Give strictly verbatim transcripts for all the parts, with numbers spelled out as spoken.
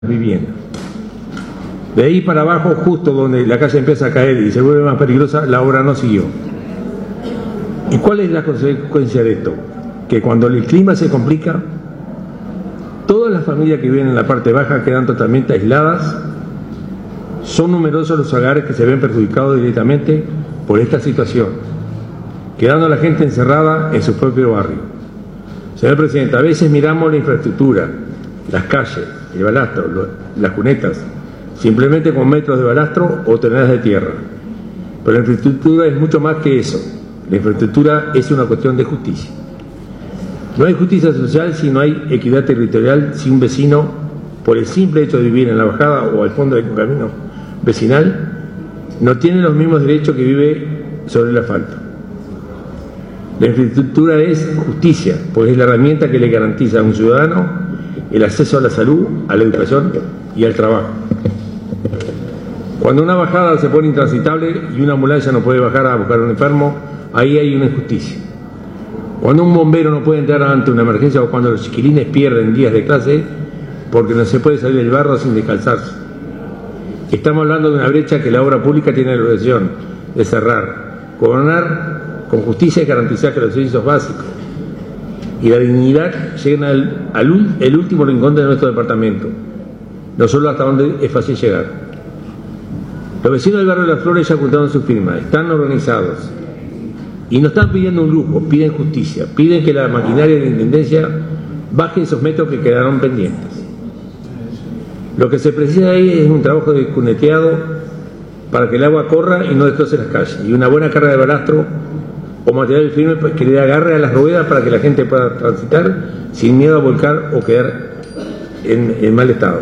vivienda. De ahí para abajo, justo donde la calle empieza a caer y se vuelve más peligrosa, la obra no siguió. ¿Y cuál es la consecuencia de esto? Que cuando el clima se complica, todas las familias que viven en la parte baja quedan totalmente aisladas. Son numerosos los hogares que se ven perjudicados directamente por esta situación, quedando la gente encerrada en su propio barrio. Señor Presidente, a veces miramos la infraestructura, las calles, el balastro, las cunetas, simplemente con metros de balastro o toneladas de tierra. Pero la infraestructura es mucho más que eso. La infraestructura es una cuestión de justicia. No hay justicia social si no hay equidad territorial, si un vecino, por el simple hecho de vivir en la bajada o al fondo de un camino vecinal, no tiene los mismos derechos que vive sobre el asfalto. La infraestructura es justicia, pues es la herramienta que le garantiza a un ciudadano el acceso a la salud, a la educación y al trabajo. Cuando una bajada se pone intransitable y una ambulancia no puede bajar a buscar a un enfermo, ahí hay una injusticia. Cuando un bombero no puede entrar ante una emergencia o cuando los chiquilines pierden días de clase porque no se puede salir del barro sin descalzarse. Estamos hablando de una brecha que la obra pública tiene la obligación de cerrar, gobernar con justicia y garantizar que los servicios básicos y la dignidad lleguen al, al el último rincón de nuestro departamento, no solo hasta donde es fácil llegar. Los vecinos del barrio de Las Flores ya juntaron sus firmas, están organizados y no están pidiendo un lujo, piden justicia, piden que la maquinaria de la Intendencia baje esos metros que quedaron pendientes. Lo que se precisa ahí es un trabajo de cuneteado para que el agua corra y no destroce las calles, y una buena carga de balastro o material firme que le agarre a las ruedas para que la gente pueda transitar sin miedo a volcar o quedar en, en mal estado.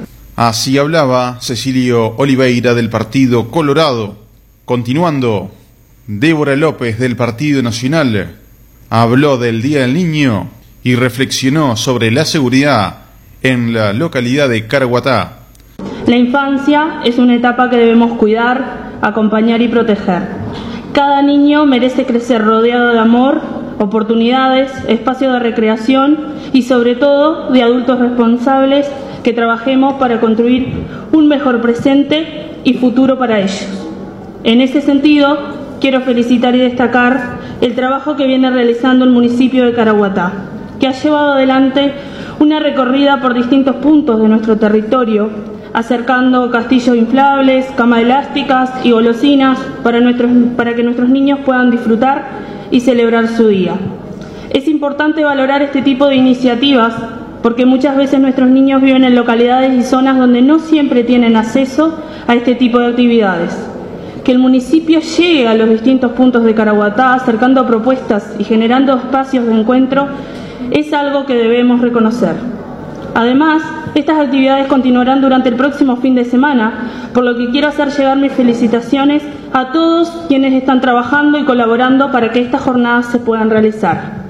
Así hablaba Cecilio Oliveira del Partido Colorado. Continuando, Débora López del Partido Nacional habló del Día del Niño y reflexionó sobre la seguridad en la localidad de Caraguatá. La infancia es una etapa que debemos cuidar, acompañar y proteger. Cada niño merece crecer rodeado de amor, oportunidades, espacios de recreación y sobre todo de adultos responsables que trabajemos para construir un mejor presente y futuro para ellos. En ese sentido, quiero felicitar y destacar el trabajo que viene realizando el municipio de Caraguatá, que ha llevado adelante una recorrida por distintos puntos de nuestro territorio, acercando castillos inflables, camas elásticas y golosinas para, nuestros, para que nuestros niños puedan disfrutar y celebrar su día. Es importante valorar este tipo de iniciativas porque muchas veces nuestros niños viven en localidades y zonas donde no siempre tienen acceso a este tipo de actividades. Que el municipio llegue a los distintos puntos de Caraguatá acercando propuestas y generando espacios de encuentro es algo que debemos reconocer. Además, estas actividades continuarán durante el próximo fin de semana, por lo que quiero hacer llegar mis felicitaciones a todos quienes están trabajando y colaborando para que estas jornadas se puedan realizar.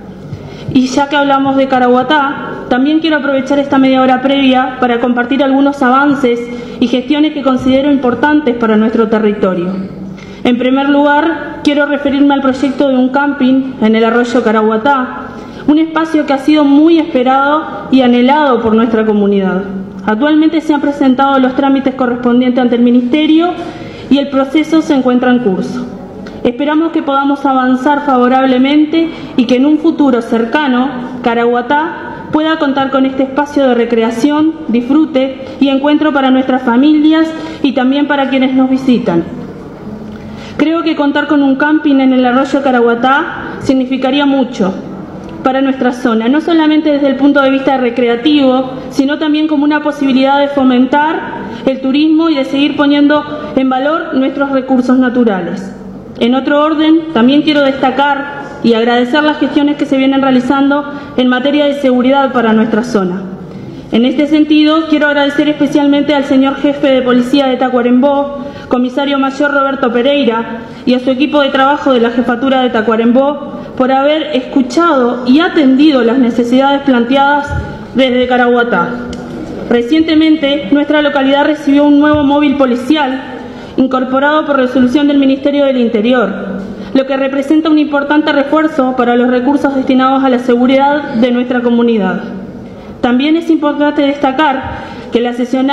Y ya que hablamos de Caraguatá, también quiero aprovechar esta media hora previa para compartir algunos avances y gestiones que considero importantes para nuestro territorio. En primer lugar, quiero referirme al proyecto de un camping en el arroyo Caraguatá, un espacio que ha sido muy esperado y anhelado por nuestra comunidad. Actualmente se han presentado los trámites correspondientes ante el Ministerio y el proceso se encuentra en curso. Esperamos que podamos avanzar favorablemente y que en un futuro cercano, Caraguatá pueda contar con este espacio de recreación, disfrute y encuentro para nuestras familias y también para quienes nos visitan. Creo que contar con un camping en el arroyo Caraguatá significaría mucho para nuestra zona, no solamente desde el punto de vista recreativo, sino también como una posibilidad de fomentar el turismo y de seguir poniendo en valor nuestros recursos naturales. En otro orden, también quiero destacar y agradecer las gestiones que se vienen realizando en materia de seguridad para nuestra zona. En este sentido, quiero agradecer especialmente al señor jefe de policía de Tacuarembó, comisario mayor Roberto Pereira, y a su equipo de trabajo de la jefatura de Tacuarembó, por haber escuchado y atendido las necesidades planteadas desde Caraguatá. Recientemente, nuestra localidad recibió un nuevo móvil policial incorporado por resolución del Ministerio del Interior, lo que representa un importante refuerzo para los recursos destinados a la seguridad de nuestra comunidad. También es importante destacar que la sesión